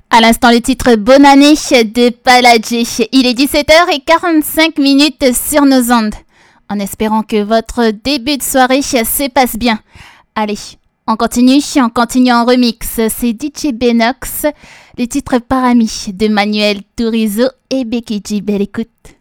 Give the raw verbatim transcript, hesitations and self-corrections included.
À l'instant, le titre Bonne année de Paladji. Il est dix-sept heures quarante-cinq minutes sur nos ondes. En espérant que votre début de soirée se passe bien. Allez, on continue, on continue en remix. C'est D J Benox, le titre Parami de Manuel Turizo et Becky G. Belle écoute.